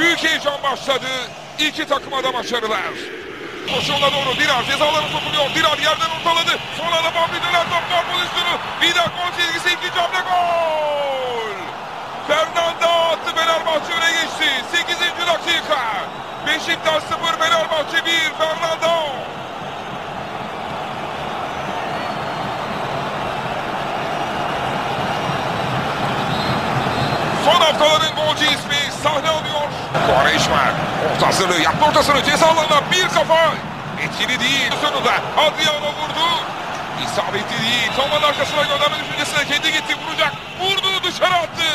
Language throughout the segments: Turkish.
Büyük heyecan başladı. İki takıma da başarılar. Koşuğuna doğru Dirar cezaları sokuluyor. Dirar yerden ortaladı. Sonra da Bambi döner top gol pozisyonu. Vida gol çizgisi, ikinci hamle gol. Fernanda attı, Fenerbahçe öne geçti. 8. dakika. Beşiktaş 0, Fenerbahçe 1. Fernanda. Son haftaların golcü ismi sahne alıyor. Quaresma orta hazırlığı yaptı, ortasını ceza alanına bir kafa. Etkili değil. Sonunda Adriano vurdu. İsabetli değil. Tomanın arkasına gönderme düşüncesine kendi gitti, vuracak. Vurdu, dışarı attı.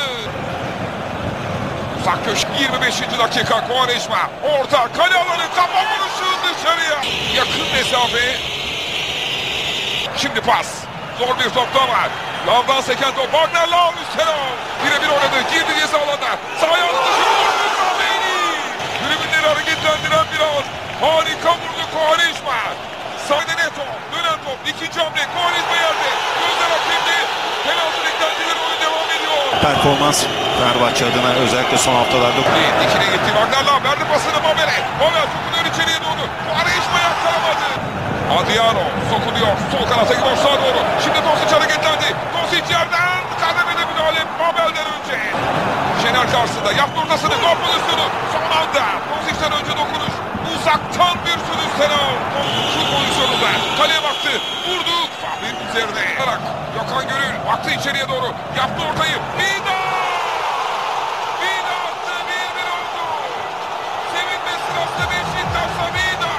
Uzak köşe 25. dakika. Quaresma orta kale alanı, kafa vuruşu dışarıya. Yakın mesafe. Şimdi pas. Zor bir topta var. Lav'dan seken top. Wagner Lav üstten al. Birebir oynadı. Girdi ceza alanına. Sağ ayağını dışarı vurdu. Tribünleri hareketlendiren bir an. Harika vurdu Quaresma. Sağda Neto. Dönen top. İkinci hamle. Quaresma yerde. Gözler hakemde. Penaltı beklentileri, oyun devam ediyor. Performans Fenerbahçe adına özellikle son haftalarda. Dikine gitti. Wagner Lav verdi pasını Mabel'e. Mabel sokuluyor içeriye doğru. Quaresma yakkalamadı. Adriano sokuluyor. Sol kanata gidiyor, sağa doğru. Şimdi Tosic hareketlendi. Tosic yerden kademede müdahale Mabel'den önce. Şener karşısında yaptı ortasını. Gol pozisyonu. Son anda Tosic'ten önce dokunuş. Uzaktan bir sürüş Senal. Şu pozisyonunda kaleye baktı. Vurdu. Fahri'nin üzerine. Gökhan Gönül baktı içeriye doğru. Yaptı ortayı. Vida! Vida attı. 1-1 oldu. Sevinme sırasında Beşiktaş'ta Vida.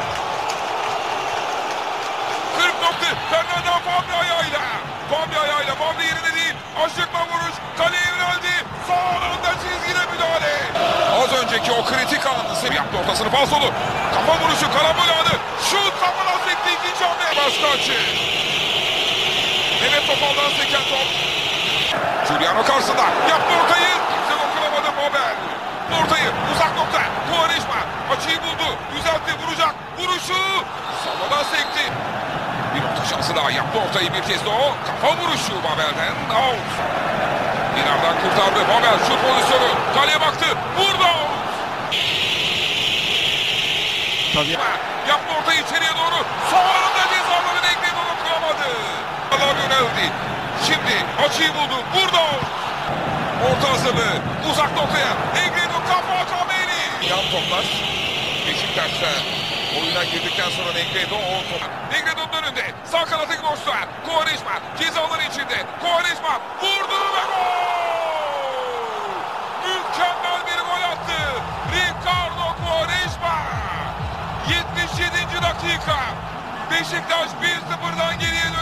40 nokta. Fernanda Fabri ayağıyla. Fabri yerine değil. Aşıkla vuruş. Kaleye yöneldi. Son anda çizgide müdahale. Az önceki o kritik anı yaptı, ortasını pas solu. Kafa vuruşu, karambol anı. Şut kafadan sekti, ikinci hamle. Baştaçı. Mehmet Topal'dan seken top. Giuliano karşısında. Yaptı ortayı. Kimse dokunamadı Mabel. Ortayı uzak nokta. Quaresma açıyı buldu. Düzeltti, vuracak. Vuruşu. Savadan sekti. Bir orta şansı daha, yaptı ortayı bir kez de o. Kafa vuruşu Mabel'den. Out. Dinar'dan kurtardı. Mabel şut pozisyonu. Kaleye baktı. Vurdu. Tabii. Yaptı ortayı içeriye doğru. Son anda cezaları Negri dokunamadı. Allah yöneldi. Şimdi açıyı buldu. Vurdu. Orta hazırlığı. Uzak noktaya. Negri'nin kafa Cameri. Yan toplar. Beşiktaş'ta oyuna girdikten sonra Negredo o top. Negredo'nun önünde. Sağ kanata gidiyorlar. Quaresma cezaları içinde. Quaresma vurdu ve gol! Mükemmel bir gol attı. Ricardo Quaresma. 77. dakika. Beşiktaş 1-0'dan geriye dönüyor.